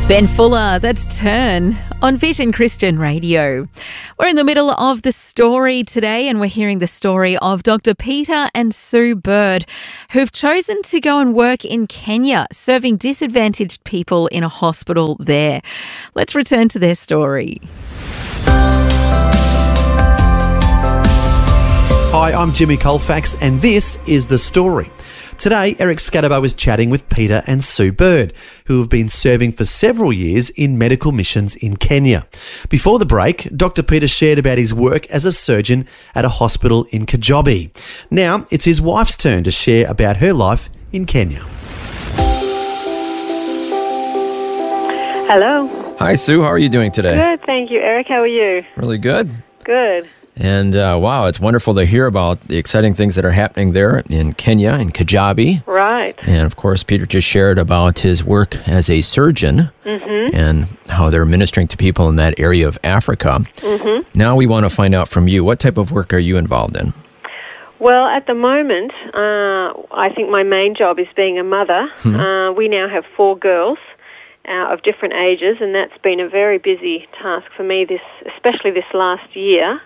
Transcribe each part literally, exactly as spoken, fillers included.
Ben Fuller, that's Turn on Vision Christian Radio. We're in the middle of the story today, and we're hearing the story of Doctor Peter and Sue Bird, who've chosen to go and work in Kenya, serving disadvantaged people in a hospital there. Let's return to their story. Hi, I'm Jimmy Colfax, and this is The Story. Today, Eric Scatterbo is chatting with Peter and Sue Bird, who have been serving for several years in medical missions in Kenya. Before the break, Doctor Peter shared about his work as a surgeon at a hospital in Kajobi. Now, it's his wife's turn to share about her life in Kenya. Hello. Hi, Sue. How are you doing today? Good, thank you. Eric, how are you? Really good. Good. And uh, wow, it's wonderful to hear about the exciting things that are happening there in Kenya, in Kajobi. Right. And of course, Peter just shared about his work as a surgeon Mm-hmm. and how they're ministering to people in that area of Africa. Mm-hmm. Now we want to find out from you, what type of work are you involved in? Well, at the moment, uh, I think my main job is being a mother. Hmm. Uh, we now have four girls uh, of different ages, and that's been a very busy task for me, this, especially this last year.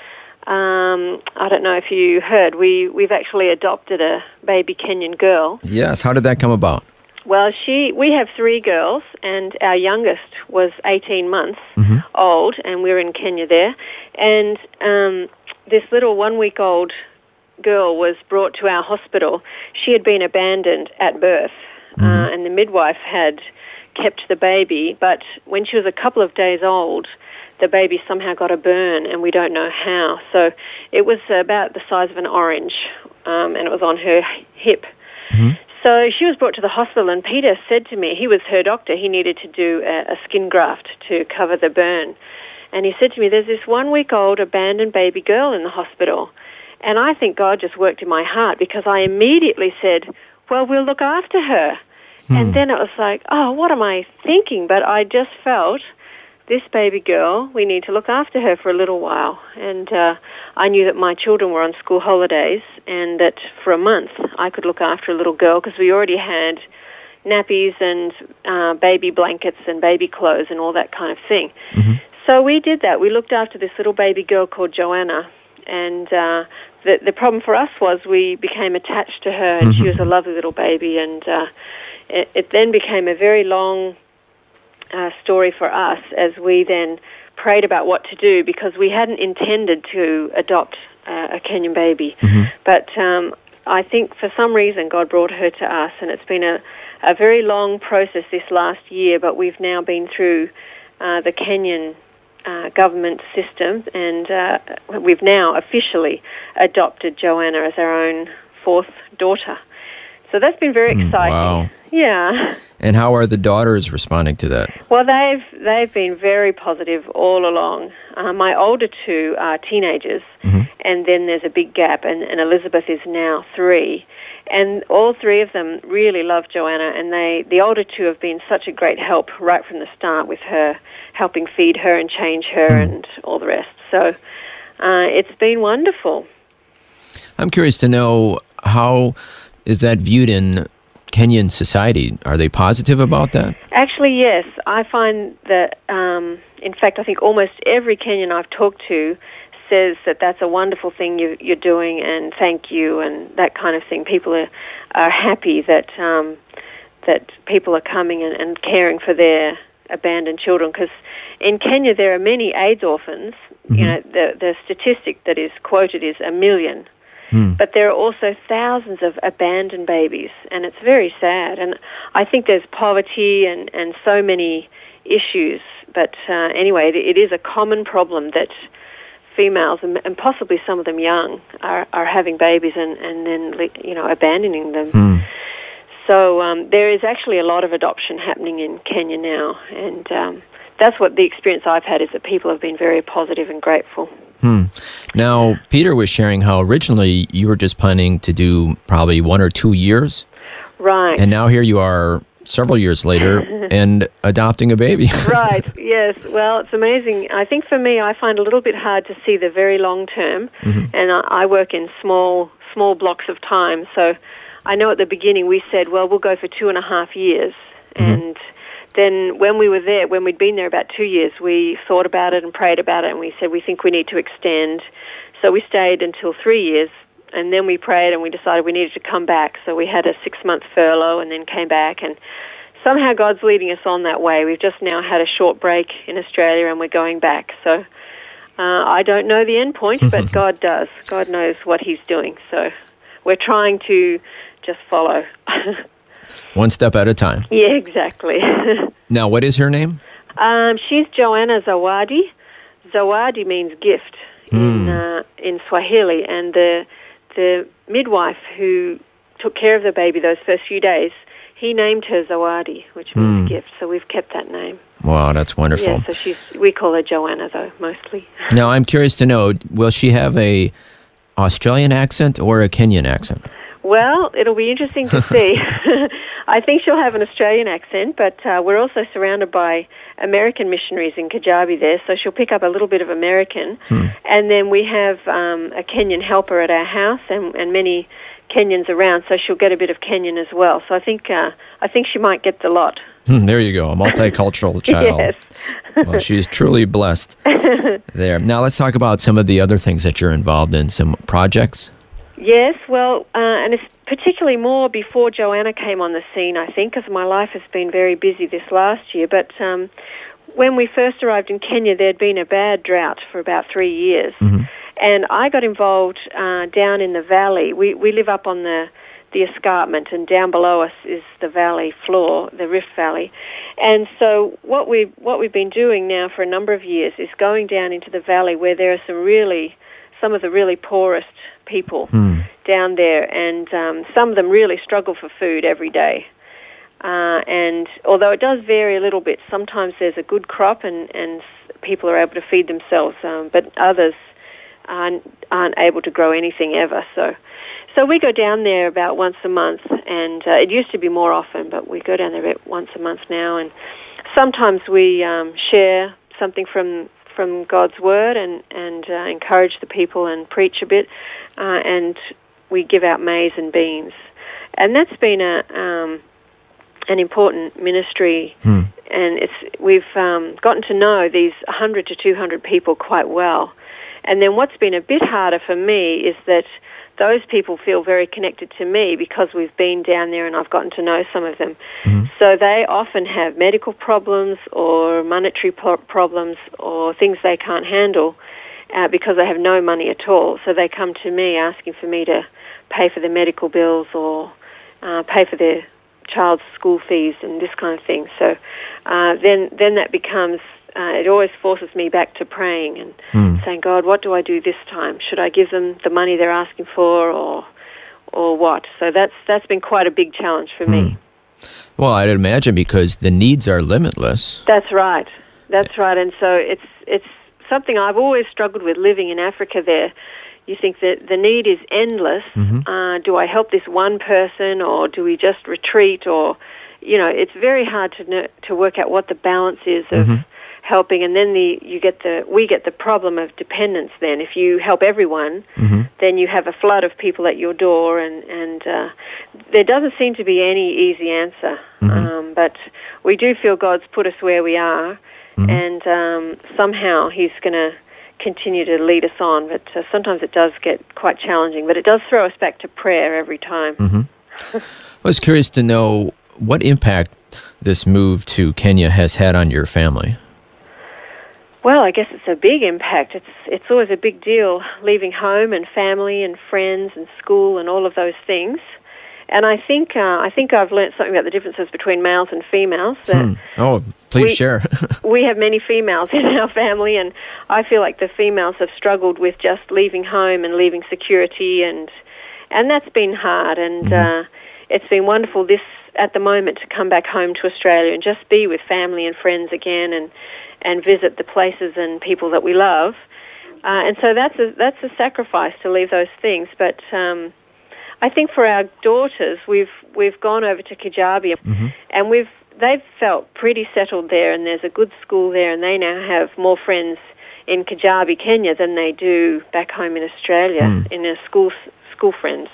Um, I don't know if you heard, we, we've actually adopted a baby Kenyan girl. Yes, how did that come about? Well, she we have three girls, and our youngest was eighteen months Mm-hmm. old, and we were in Kenya there. And um, this little one-week-old girl was brought to our hospital. She had been abandoned at birth, Mm-hmm. uh, and the midwife had kept the baby, but when she was a couple of days old, the baby somehow got a burn, and we don't know how. So it was about the size of an orange, um, and it was on her hip. Mm-hmm. So she was brought to the hospital, and Peter said to me, he was her doctor, he needed to do a, a skin graft to cover the burn. And he said to me, there's this one-week-old abandoned baby girl in the hospital. And I think God just worked in my heart, because I immediately said, well, we'll look after her. Hmm. And then it was like, oh, what am I thinking? But I just felt, this baby girl, we need to look after her for a little while. And uh, I knew that my children were on school holidays, and that for a month I could look after a little girl, because we already had nappies and uh, baby blankets and baby clothes and all that kind of thing. Mm-hmm. So we did that. We looked after this little baby girl called Joanna, and uh, the, the problem for us was we became attached to her, and she was a lovely little baby, and uh, it, it then became a very long Uh, story for us as we then prayed about what to do, because we hadn't intended to adopt uh, a Kenyan baby. Mm-hmm. But um, I think for some reason God brought her to us, and it's been a, a very long process this last year, but we've now been through uh, the Kenyan uh, government system, and uh, we've now officially adopted Joanna as our own fourth daughter. So that's been very exciting. Wow. Yeah. And how are the daughters responding to that? Well, they've they've been very positive all along. Uh, my older two are teenagers, Mm-hmm. and then there's a big gap, and, and Elizabeth is now three. And all three of them really love Joanna, and they the older two have been such a great help right from the start with her, helping feed her and change her Hmm. and all the rest. So uh, it's been wonderful. I'm curious to know, how is that viewed in Kenyan society? Are they positive about that? Actually, yes. I find that, um, in fact, I think almost every Kenyan I've talked to says that that's a wonderful thing you, you're doing, and thank you, and that kind of thing. People are, are happy that um, that people are coming and, and caring for their abandoned children, because in Kenya there are many AIDS orphans. Mm-hmm. You know, the, the statistic that is quoted is a million. Hmm. But there are also thousands of abandoned babies, and it's very sad. And I think there's poverty and, and so many issues. But uh, anyway, it, it is a common problem that females, and, and possibly some of them young, are, are having babies and, and then, you know, abandoning them. Hmm. So um, there is actually a lot of adoption happening in Kenya now, and um, that's what the experience I've had, is that people have been very positive and grateful. Hmm. Now, Peter was sharing how originally you were just planning to do probably one or two years. Right. And now here you are several years later and adopting a baby. Right, yes. Well, it's amazing. I think for me, I find it a little bit hard to see the very long term, Mm-hmm. and I, I work in small, small blocks of time. So I know at the beginning we said, well, we'll go for two and a half years, Mm-hmm. and then when we were there, when we'd been there about two years, we thought about it and prayed about it, and we said we think we need to extend. So we stayed until three years, and then we prayed and we decided we needed to come back. So we had a six-month furlough and then came back, and somehow God's leading us on that way. We've just now had a short break in Australia and we're going back. So uh, I don't know the end point, but God does. God knows what he's doing. So we're trying to just follow. One step at a time. Yeah, exactly. Now, what is her name? Um, she's Joanna Zawadi. Zawadi means gift in uh, in Swahili, and the the midwife who took care of the baby those first few days, he named her Zawadi, which means gift. So we've kept that name. Wow, that's wonderful. Yeah, so she's we call her Joanna though mostly. Now, I'm curious to know, will she have a Australian accent or a Kenyan accent? Well, it'll be interesting to see. I think she'll have an Australian accent, but uh, we're also surrounded by American missionaries in Kajabi there, so she'll pick up a little bit of American. Hmm. And then we have um, a Kenyan helper at our house, and, and many Kenyans around, so she'll get a bit of Kenyan as well. So I think uh, I think she might get the lot. There you go, a multicultural child. Yes. Well, she's truly blessed there. Now let's talk about some of the other things that you're involved in, some projects. Yes, well, uh, and it's particularly more before Joanna came on the scene, I think, because my life has been very busy this last year. But um, when we first arrived in Kenya, there'd been a bad drought for about three years. Mm-hmm. And I got involved uh, down in the valley. We we live up on the, the escarpment, and down below us is the valley floor, the Rift Valley. And so what, we, what we've been doing now for a number of years is going down into the valley where there are some really, some of the really poorest people hmm. down there, and um, some of them really struggle for food every day. Uh, and although it does vary a little bit, sometimes there's a good crop and, and people are able to feed themselves, um, but others aren't, aren't able to grow anything ever. So so we go down there about once a month, and uh, it used to be more often, but we go down there about once a month now, and sometimes we um, share something from from God's Word and, and uh, encourage the people and preach a bit, uh, and we give out maize and beans. And that's been a um, an important ministry, hmm. and it's we've um, gotten to know these one hundred to two hundred people quite well. And then what's been a bit harder for me is that those people feel very connected to me because we've been down there and I've gotten to know some of them. Mm-hmm. So they often have medical problems or monetary pro- problems or things they can't handle uh, because they have no money at all. So they come to me asking for me to pay for their medical bills or uh, pay for their child's school fees and this kind of thing. So uh, then, then that becomes... Uh, it always forces me back to praying and hmm. saying, God, what do I do this time? Should I give them the money they're asking for, or or what? So that's that's been quite a big challenge for hmm. me. Well, I'd imagine because the needs are limitless. That's right. That's right. And so it's it's something I've always struggled with living in Africa there. You think that the need is endless. Mm-hmm. Uh, do I help this one person, or do we just retreat? Or, you know, it's very hard to know, to work out what the balance is of mm-hmm. helping, and then the you get the we get the problem of dependence. Then, if you help everyone, mm-hmm. then you have a flood of people at your door, and and uh, there doesn't seem to be any easy answer. Mm-hmm. Um, but we do feel God's put us where we are, mm-hmm. and um, somehow He's going to continue to lead us on. But uh, sometimes it does get quite challenging. But it does throw us back to prayer every time. Mm-hmm. I was curious to know what impact this move to Kenya has had on your family. Well, I guess it's a big impact. It's it's always a big deal, leaving home and family and friends and school and all of those things. And I think uh, I think I've learnt something about the differences between males and females. That hmm. Oh, please we, share. We have many females in our family, and I feel like the females have struggled with just leaving home and leaving security, and and that's been hard. And mm-hmm. uh, it's been wonderful this at the moment to come back home to Australia and just be with family and friends again, and and visit the places and people that we love. Uh, and so that's a, that's a sacrifice to leave those things. But um, I think for our daughters, we've we've gone over to Kajabi, mm-hmm. and we've they've felt pretty settled there, and there's a good school there, and they now have more friends in Kajabi, Kenya, than they do back home in Australia mm. in their school school friends.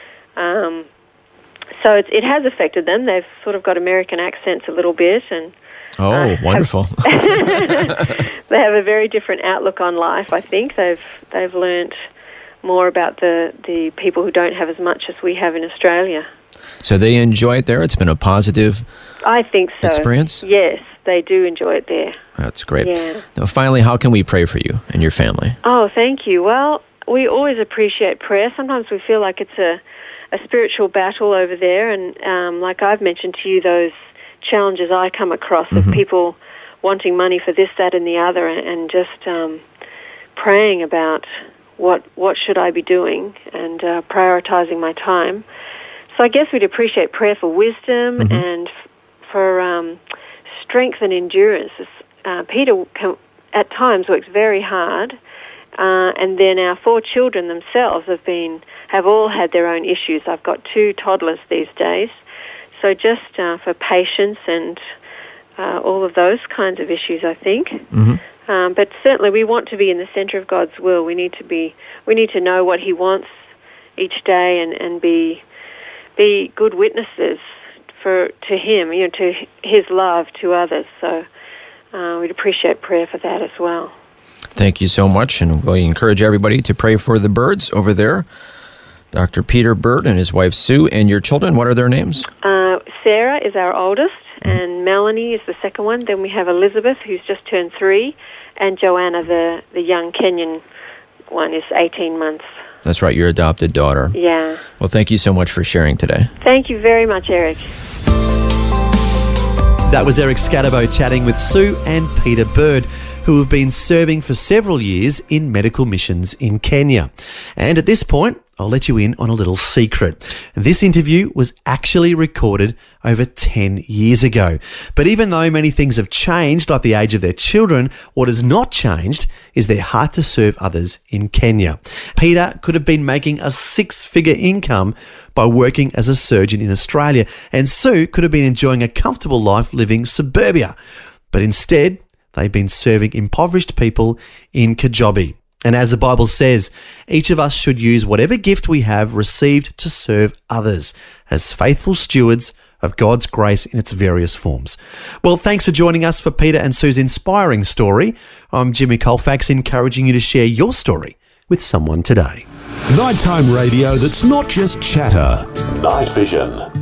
Um, so it, it has affected them. They've sort of got American accents a little bit, and Oh, uh, wonderful. Have, they have a very different outlook on life, I think. They've they've learnt more about the, the people who don't have as much as we have in Australia. So they enjoy it there? It's been a positive I think so. experience? Yes, they do enjoy it there. That's great. Yeah. Now, finally, how can we pray for you and your family? Oh, thank you. Well, we always appreciate prayer. Sometimes we feel like it's a, a spiritual battle over there, and um, like I've mentioned to you, those challenges I come across mm-hmm. of people wanting money for this, that, and the other, and, and just um, praying about what what should I be doing and uh, prioritizing my time. So I guess we'd appreciate prayer for wisdom mm-hmm. and f- for um, strength and endurance. Uh, Peter can, at times works very hard, uh, and then our four children themselves have been have all had their own issues. I've got two toddlers these days, so just uh, for patience and uh, all of those kinds of issues, I think. Mm-hmm. Um, but certainly, we want to be in the center of God's will. We need to be. We need to know what He wants each day, and, and be be good witnesses for to Him. You know, to His love to others. So uh, we'd appreciate prayer for that as well. Thank you so much, and we encourage everybody to pray for the Birds over there. Doctor Peter Bird and his wife Sue, and your children. What are their names? Uh, Sarah is our oldest, and Melanie is the second one. Then we have Elizabeth, who's just turned three, and Joanna, the, the young Kenyan one, is eighteen months. That's right, your adopted daughter. Yeah. Well, thank you so much for sharing today. Thank you very much, Eric. That was Eric Scatterbo chatting with Sue and Peter Bird, who have been serving for several years in medical missions in Kenya. And at this point, I'll let you in on a little secret. This interview was actually recorded over ten years ago. But even though many things have changed, like the age of their children, what has not changed is their heart to serve others in Kenya. Peter could have been making a six-figure income by working as a surgeon in Australia, and Sue could have been enjoying a comfortable life living suburbia. But instead, they've been serving impoverished people in Kajobi. And as the Bible says, each of us should use whatever gift we have received to serve others as faithful stewards of God's grace in its various forms. Well, thanks for joining us for Peter and Sue's inspiring story. I'm Jimmy Colfax, encouraging you to share your story with someone today. Nighttime radio that's not just chatter. Night Vision.